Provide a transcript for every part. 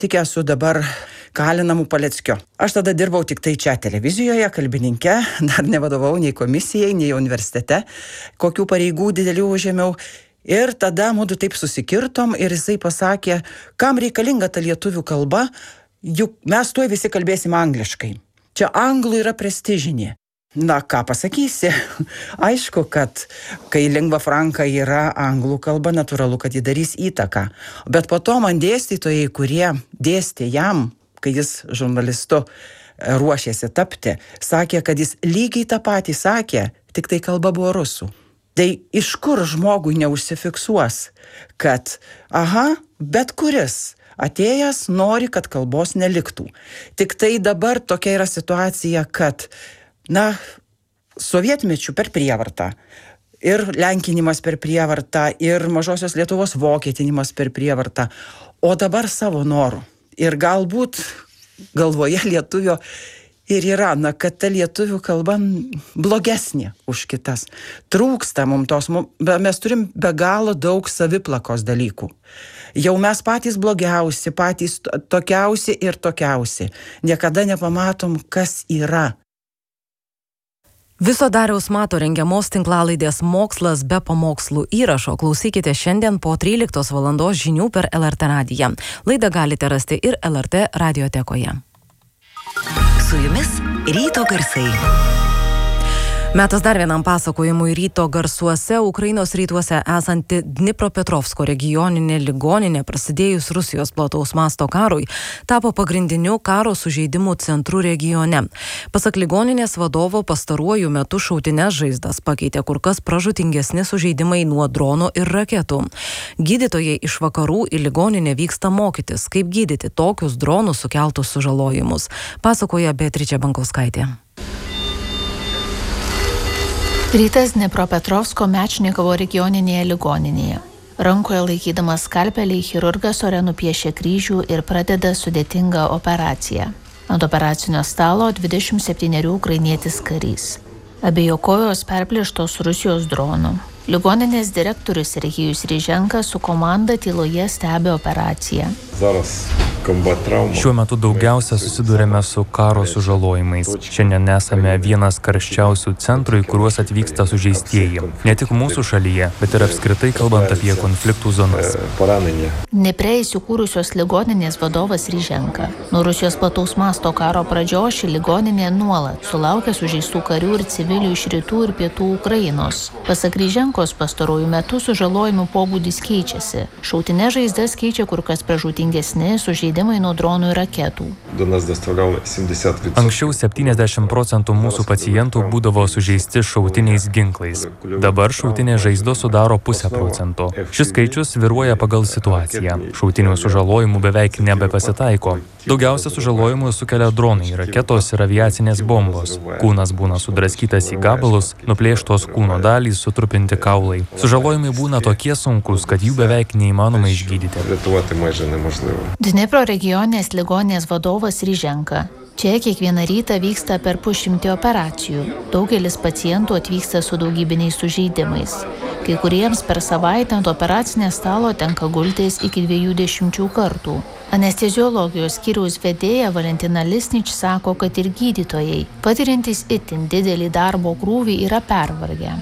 Tik esu dabar kalinamų Paleckio. Aš tada dirbau tik tai čia televizijoje, kalbininke, dar nevadovau nei komisijai, nei universitete, kokių pareigų didelių užėmiau. Ir tada mūdu taip susikirtom ir jisai pasakė, kam reikalinga ta lietuvių kalba, juk mes tuoj visi kalbėsim angliškai. Čia anglų yra prestižinė. Na, ką pasakysi? Aišku, kad kai lingva franka yra anglų kalba, natūralu, kad ji darys įtaką. Bet po to man dėstytojai, kurie dėstė jam, kai jis žurnalistu ruošėsi tapti, sakė, kad jis lygiai tą patį sakė, tik tai kalba buvo rusų. Tai iš kur žmogui neužsifiksuos, kad, bet kuris atėjęs nori, kad kalbos neliktų. Tik tai dabar tokia yra situacija, kad sovietmečių per prievartą ir lenkinimas per prievartą ir mažosios Lietuvos vokietinimas per prievartą, o dabar savo norų. Ir galbūt galvoje lietuvio ir yra, kad ta lietuvių kalba blogesnė už kitas. Trūksta mums tos, mes turim be galo daug saviplakos dalykų. Jau mes patys blogiausi, patys tokiausi ir tokiausi. Niekada nepamatom, kas yra. Viso Dariaus Mato rengiamos tinklalaidės Mokslas be pamokslų įrašo klausykite šiandien po 13 valandos žinių per LRT radiją. Laidą galite rasti ir LRT radiotekoje. Su jumis Ryto garsai. Metas dar vienam pasakojimui ryto garsuose. Ukrainos rytuose esanti Dnipropetrovsko regioninė ligoninė prasidėjus Rusijos plataus masto karui tapo pagrindiniu karo sužeidimų centru regione. Pasak ligoninės vadovo, pastaruoju metu šautines žaizdas pakeitė kur kas pražūtingesni sužeidimai nuo dronų ir raketų. Gydytojai iš vakarų į ligoninę vyksta mokytis, kaip gydyti tokius dronų sukeltus sužalojimus, pasakoja Beatričė Bankauskaitė. Rytas Dnipropetrovsko Mečnikovo regioninėje ligoninėje. Rankoje laikydamas skalpelį, chirurgas ore nupiešė kryžių ir pradeda sudėtingą operaciją. Ant operacinio stalo 27 ukrainietis karys. Abiejų kojos perplėštos Rusijos dronų. Ligoninės direktorius Serhijus Ryženka su komanda tyloje stebi operaciją. Šiuo metu daugiausia susidurėme su karo sužalojimais. Šiandien esame vienas karščiausių centrų, į kuriuos atvyksta sužeistieji. Ne tik mūsų šalyje, bet ir apskritai kalbant apie konfliktų zonas. Dnipre įsikūrusios ligoninės vadovas Ryženka. Nuo Rusijos plataus masto karo pradžios ši ligoninė nuolat sulaukia sužeistų karių ir civilių iš rytų ir pietų Ukrainos. Pasak Ryženkos, pastaruoju metu sužalojimų pobūdis keičiasi. Šautines žaizdas keičia kur kas pražūtingesni sužeidimai nuo dronų ir raketų. Anksčiau 70% mūsų pacientų būdavo sužeisti šautiniais ginklais. Dabar šautinės žaizdos sudaro 0,5%. Šis skaičius svyruoja pagal situaciją. Šautinių sužalojimų beveik nebepasitaiko. Daugiausia sužalojimų sukelia dronai, raketos ir aviacinės bombos. Kūnas būna sudraskytas į gabalus, nuplėštos kūno dalys, sutrupinti kaulai. Sužalojimai būna tokie sunkus, kad jų beveik neįmanoma išgydyti. Dnipro regioninės ligoninės vadovas Ryženka. Čia kiekvieną rytą vyksta per 100 operacijų. Daugelis pacientų atvyksta su daugybiniais sužeidimais. Kai kuriems per savaitę ant operacinės stalo tenka gultis iki 20 kartų. Anesteziologijos skyriaus vedėja Valentina Lisnič sako, kad ir gydytojai, patiriantys itin didelį darbo krūvį, yra pervargę.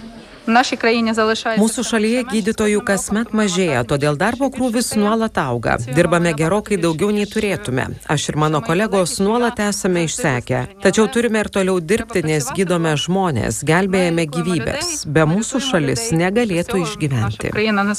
Mūsų šalyje gydytojų kasmet mažėja, todėl darbo krūvis nuolat auga. Dirbame gerokai daugiau nei turėtume. Aš ir mano kolegos nuolat esame išsekę. Tačiau turime ir toliau dirbti, nes gydome žmonės, gelbėjame gyvybės. Be mūsų šalis negalėtų išgyventi.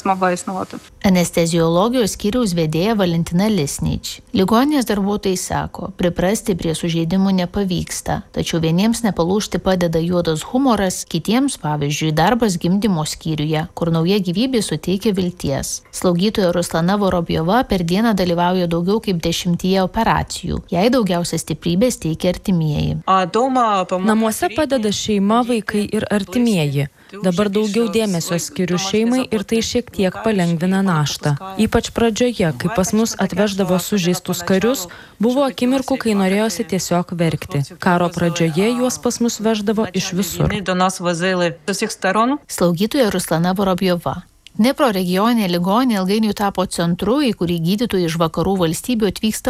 Anesteziologijos skyriaus vedėja Valentina Lisnič. Ligoninės darbuotojai sako, priprasti prie sužeidimų nepavyksta. Tačiau vieniems nepalūžti padeda juodas humoras, kitiems, pavyzdžiui, darbas gimdymo skyriuje, kur nauja gyvybė suteikia vilties. Slaugytoja Ruslana Vorobjova per dieną dalyvauja daugiau kaip 10 operacijų. Jai daugiausia stiprybės teikia artimieji. Namuose padeda šeima, vaikai ir artimieji. Dabar daugiau dėmesio skiriu šeimai ir tai šiek tiek palengvina naštą. Ypač pradžioje, kai pas mus atveždavo sužeistus karius, buvo akimirkų, kai norėjosi tiesiog verkti. Karo pradžioje juos pas mus veždavo iš visur. Slaugytoja Ruslana Vorobjova. Dnipro regioninė ligoninė ilgainiui tapo centru, į kurį gydytojai iš vakarų valstybių atvyksta